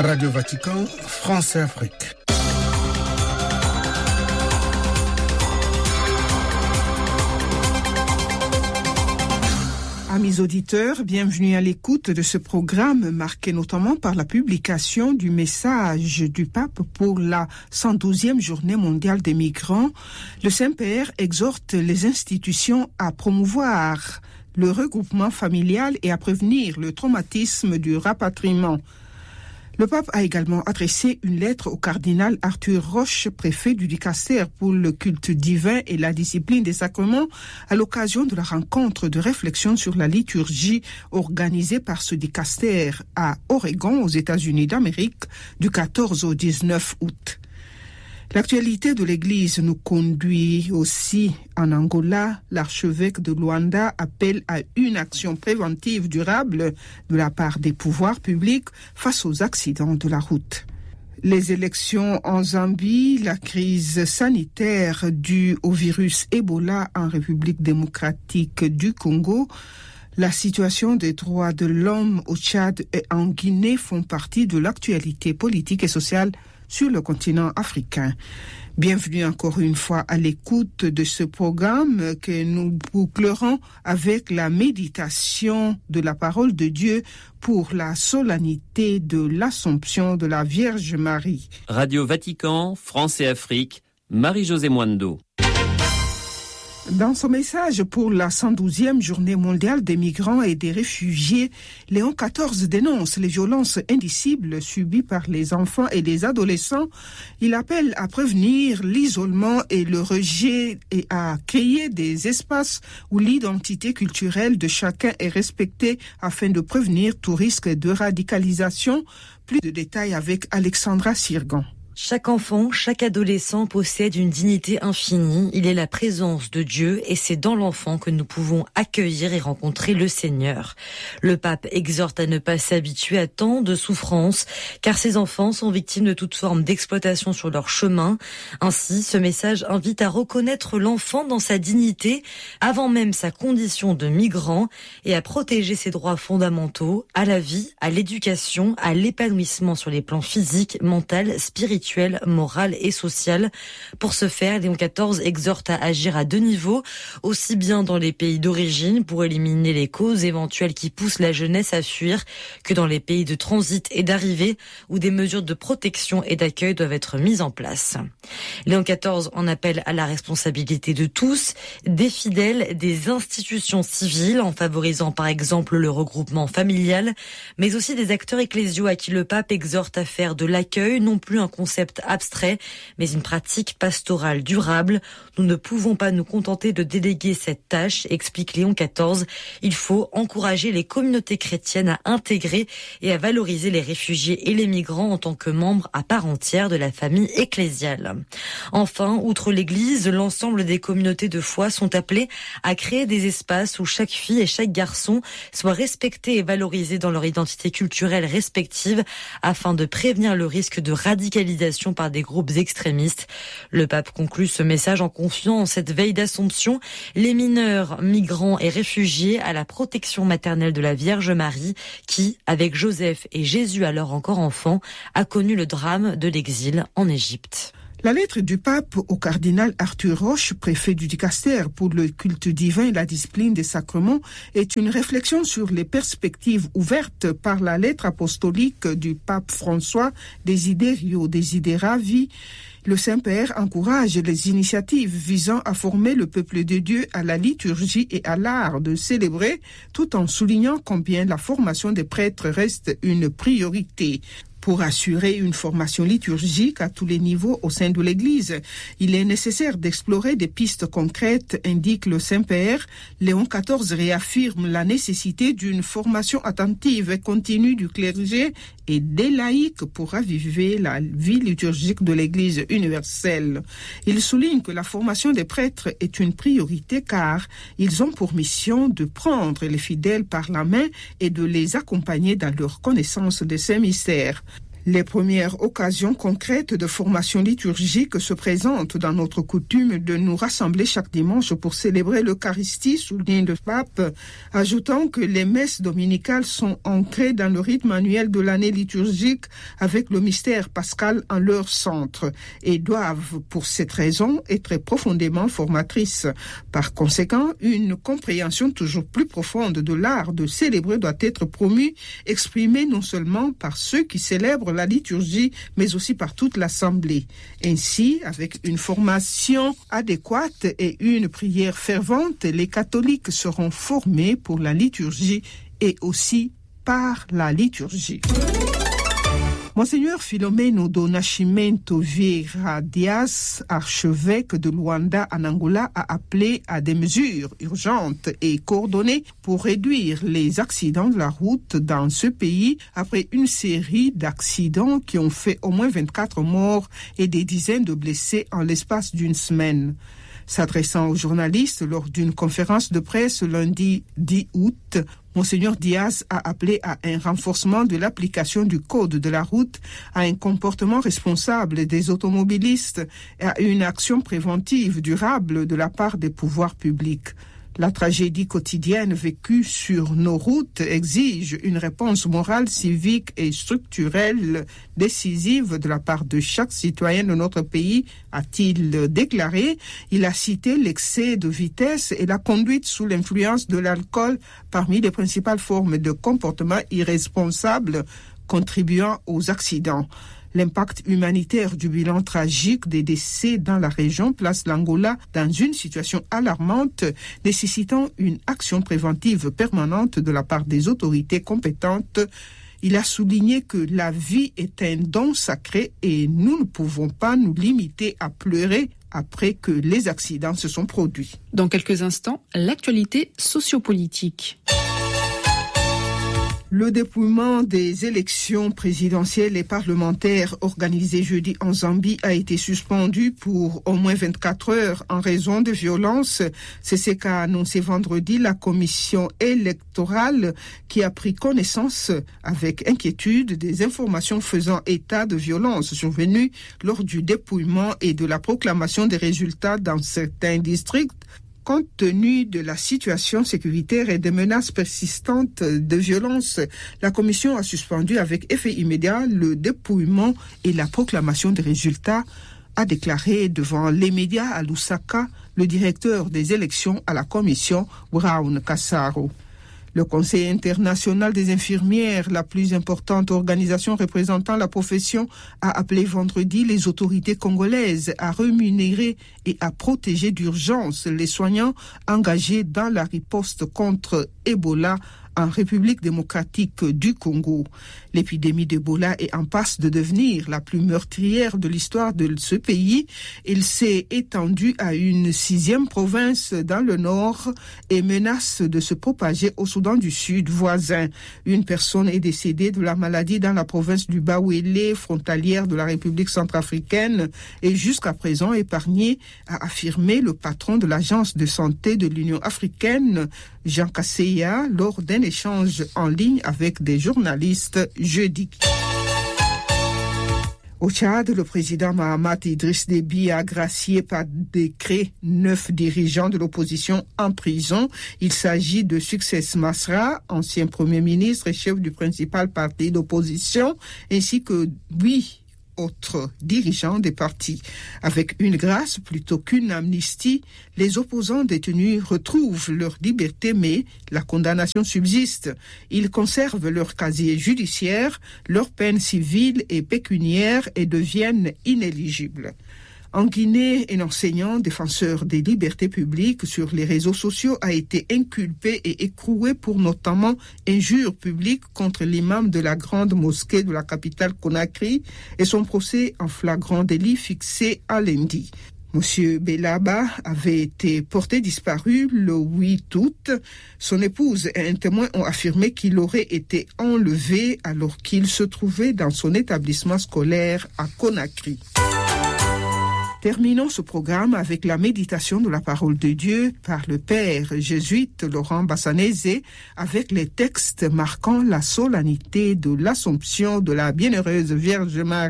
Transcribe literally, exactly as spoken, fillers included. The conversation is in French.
Radio Vatican, France et Afrique. Amis auditeurs, bienvenue à l'écoute de ce programme marqué notamment par la publication du message du pape pour la cent douzième journée mondiale des migrants. Le Saint-Père exhorte les institutions à promouvoir le regroupement familial et à prévenir le traumatisme du rapatriement. Le pape a également adressé une lettre au cardinal Arthur Roche, préfet du Dicaster pour le culte divin et la discipline des sacrements, à l'occasion de la rencontre de réflexion sur la liturgie organisée par ce Dicaster à Oregon, aux États-Unis d'Amérique, du quatorze au dix-neuf août. L'actualité de l'Église nous conduit aussi en Angola. L'archevêque de Luanda appelle à une action préventive durable de la part des pouvoirs publics face aux accidents de la route. Les élections en Zambie, la crise sanitaire due au virus Ebola en République démocratique du Congo, la situation des droits de l'homme au Tchad et en Guinée font partie de l'actualité politique et sociale sur le continent africain. Bienvenue encore une fois à l'écoute de ce programme que nous bouclerons avec la méditation de la parole de Dieu pour la solennité de l'Assomption de la Vierge Marie. Radio Vatican, France et Afrique, Marie-Josée Mwando. Dans son message pour la cent douzième journée mondiale des migrants et des réfugiés, Léon quatorze dénonce les violences indicibles subies par les enfants et les adolescents. Il appelle à prévenir l'isolement et le rejet et à créer des espaces où l'identité culturelle de chacun est respectée afin de prévenir tout risque de radicalisation. Plus de détails avec Alexandra Sirgan. Chaque enfant, chaque adolescent possède une dignité infinie. Il est la présence de Dieu et c'est dans l'enfant que nous pouvons accueillir et rencontrer le Seigneur. Le pape exhorte à ne pas s'habituer à tant de souffrances, car ces enfants sont victimes de toute forme d'exploitation sur leur chemin. Ainsi, ce message invite à reconnaître l'enfant dans sa dignité, avant même sa condition de migrant, et à protéger ses droits fondamentaux, à la vie, à l'éducation, à l'épanouissement sur les plans physiques, mental, spirituel, morale et sociale. Pour ce faire, Léon quatorze exhorte à agir à deux niveaux, aussi bien dans les pays d'origine pour éliminer les causes éventuelles qui poussent la jeunesse à fuir, que dans les pays de transit et d'arrivée où des mesures de protection et d'accueil doivent être mises en place. Léon quatorze en appelle à la responsabilité de tous, des fidèles, des institutions civiles, en favorisant par exemple le regroupement familial, mais aussi des acteurs ecclésiaux à qui le pape exhorte à faire de l'accueil non plus un concept abstrait, mais une pratique pastorale durable. Nous ne pouvons pas nous contenter de déléguer cette tâche, explique Léon quatorze. Il faut encourager les communautés chrétiennes à intégrer et à valoriser les réfugiés et les migrants en tant que membres à part entière de la famille ecclésiale. Enfin, outre l'Église, l'ensemble des communautés de foi sont appelées à créer des espaces où chaque fille et chaque garçon soient respectés et valorisés dans leur identité culturelle respective afin de prévenir le risque de radicalisation par des groupes extrémistes. Le pape conclut ce message en confiant en cette veille d'Assomption les mineurs, migrants et réfugiés à la protection maternelle de la Vierge Marie qui, avec Joseph et Jésus alors encore enfant, a connu le drame de l'exil en Égypte. La lettre du pape au cardinal Arthur Roche, préfet du Dicaster pour le culte divin et la discipline des sacrements, est une réflexion sur les perspectives ouvertes par la lettre apostolique du pape François Desiderio Desideravi. Le Saint-Père encourage les initiatives visant à former le peuple de Dieu à la liturgie et à l'art de célébrer, tout en soulignant combien la formation des prêtres reste une priorité. Pour assurer une formation liturgique à tous les niveaux au sein de l'Église, il est nécessaire d'explorer des pistes concrètes, indique le Saint-Père. Léon quatorze réaffirme la nécessité d'une formation attentive et continue du clergé et des laïcs pour raviver la vie liturgique de l'Église universelle. Il souligne que la formation des prêtres est une priorité car ils ont pour mission de prendre les fidèles par la main et de les accompagner dans leur connaissance de ces mystères. Les premières occasions concrètes de formation liturgique se présentent dans notre coutume de nous rassembler chaque dimanche pour célébrer l'Eucharistie, souligne le pape, ajoutant que les messes dominicales sont ancrées dans le rythme annuel de l'année liturgique avec le mystère pascal en leur centre et doivent, pour cette raison, être profondément formatrices. Par conséquent, une compréhension toujours plus profonde de l'art de célébrer doit être promue, exprimée non seulement par ceux qui célèbrent la liturgie, mais aussi par toute l'Assemblée. Ainsi, avec une formation adéquate et une prière fervente, les catholiques seront formés pour la liturgie et aussi par la liturgie. Monseigneur Philomeno do Nascimento Vieira Dias, archevêque de Luanda en Angola, a appelé à des mesures urgentes et coordonnées pour réduire les accidents de la route dans ce pays après une série d'accidents qui ont fait au moins vingt-quatre morts et des dizaines de blessés en l'espace d'une semaine. S'adressant aux journalistes lors d'une conférence de presse lundi dix août, Monseigneur Diaz a appelé à un renforcement de l'application du code de la route, à un comportement responsable des automobilistes et à une action préventive durable de la part des pouvoirs publics. La tragédie quotidienne vécue sur nos routes exige une réponse morale, civique et structurelle décisive de la part de chaque citoyen de notre pays, a-t-il déclaré. Il a cité l'excès de vitesse et la conduite sous l'influence de l'alcool parmi les principales formes de comportement irresponsable contribuant aux accidents. L'impact humanitaire du bilan tragique des décès dans la région place l'Angola dans une situation alarmante, nécessitant une action préventive permanente de la part des autorités compétentes. Il a souligné que la vie est un don sacré et nous ne pouvons pas nous limiter à pleurer après que les accidents se sont produits. Dans quelques instants, l'actualité sociopolitique. Le dépouillement des élections présidentielles et parlementaires organisées jeudi en Zambie a été suspendu pour au moins vingt-quatre heures en raison de violences. C'est ce qu'a annoncé vendredi la commission électorale qui a pris connaissance avec inquiétude des informations faisant état de violences survenues lors du dépouillement et de la proclamation des résultats dans certains districts. Compte tenu de la situation sécuritaire et des menaces persistantes de violence, la commission a suspendu avec effet immédiat le dépouillement et la proclamation des résultats, a déclaré devant les médias à Lusaka le directeur des élections à la commission, Brown Kassaro. Le Conseil international des infirmières, la plus importante organisation représentant la profession, a appelé vendredi les autorités congolaises à rémunérer et à protéger d'urgence les soignants engagés dans la riposte contre Ebola en République démocratique du Congo. L'épidémie d'Ebola est en passe de devenir la plus meurtrière de l'histoire de ce pays. Il s'est étendu à une sixième province dans le nord et menace de se propager au Soudan du Sud voisin. Une personne est décédée de la maladie dans la province du Bawele, frontalière de la République centrafricaine, et jusqu'à présent épargnée, a affirmé le patron de l'agence de santé de l'Union africaine, Jean Kasseya, lors d'un échange en ligne avec des journalistes jeudi. Au Tchad, le président Mahamat Idriss Déby a gracié par décret neuf dirigeants de l'opposition en prison. Il s'agit de Success Masra, ancien premier ministre et chef du principal parti d'opposition, ainsi que huit autres dirigeants des partis. Avec une grâce plutôt qu'une amnistie, les opposants détenus retrouvent leur liberté, mais la condamnation subsiste. Ils conservent leur casier judiciaire, leurs peines civiles et pécuniaires et deviennent inéligibles. En Guinée, un enseignant défenseur des libertés publiques sur les réseaux sociaux a été inculpé et écroué pour notamment injures publiques contre l'imam de la grande mosquée de la capitale Conakry et son procès en flagrant délit fixé à lundi. Monsieur Belaba avait été porté disparu le huit août. Son épouse et un témoin ont affirmé qu'il aurait été enlevé alors qu'il se trouvait dans son établissement scolaire à Conakry. Terminons ce programme avec la méditation de la parole de Dieu par le père jésuite Laurent Bassanese avec les textes marquant la solennité de l'Assomption de la Bienheureuse Vierge Marie.